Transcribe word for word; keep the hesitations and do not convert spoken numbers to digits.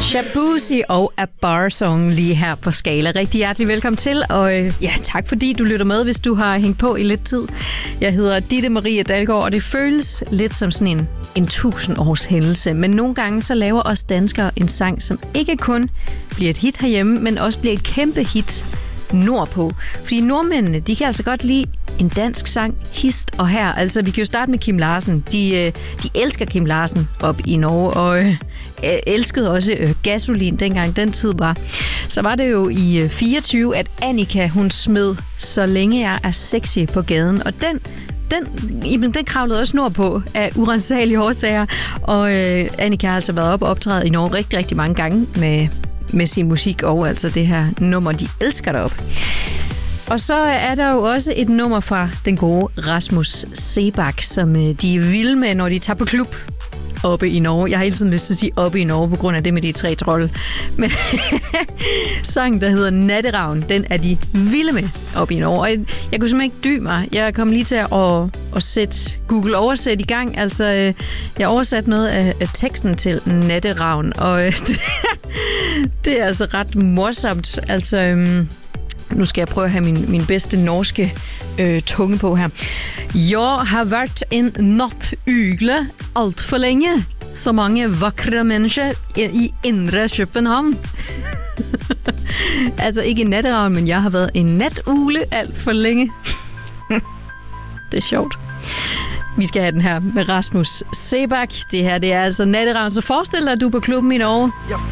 Shaboozey og A Bar Song lige her på Skala. Rigtig hjertelig velkommen til, og øh, ja, tak fordi du lytter med, hvis du har hængt på i lidt tid. Jeg hedder Ditte Marie Dalgaard, og det føles lidt som sådan en, en tusind års hændelse. Men nogle gange så laver os danskere en sang, som ikke kun bliver et hit herhjemme, men også bliver et kæmpe hit nordpå. Fordi nordmændene, de kan altså godt lide en dansk sang, hist og her. Altså, vi kan jo starte med Kim Larsen. De, de elsker Kim Larsen op i Norge, og øh, elskede også øh, Gasolin, dengang den tid var. Så var det jo i øh, fireogtyve, at Annika, hun smed Så længe jeg er sexy på gaden. Og den Den, den kravlede også nordpå af urensagelige årsager. Og øh, Annika har altså været op og optræde i Norge rigtig, rigtig mange gange med, med sin musik og altså det her nummer, de elsker derop. Og så er der jo også et nummer fra den gode Rasmus Seebach, som de er vilde med, når de tager på klub oppe i Norge. Jeg har hele tiden lyst til at sige oppe i Norge, på grund af det med de tre trolde. Men sangen, der hedder Natteravn, den er de vilde med oppe i Norge. Og jeg, jeg kunne simpelthen ikke dy mig. Jeg kom lige til at, at, at sætte Google Oversæt i gang. Altså, jeg oversatte noget af, af teksten til Natteravn, og det, det er altså ret morsomt. Altså, nu skal jeg prøve at have min, min bedste norske øh, tunge på her. Jeg har været en nattugle alt for længe. Så mange vakre mennesker i indre København. Altså ikke en natteravn, men jeg har været en natugle alt for længe. Det er sjovt. Vi skal have den her med Rasmus Seebach. Det her, det er altså Natteravn. Så forestil dig, at du er på klubben i Norge.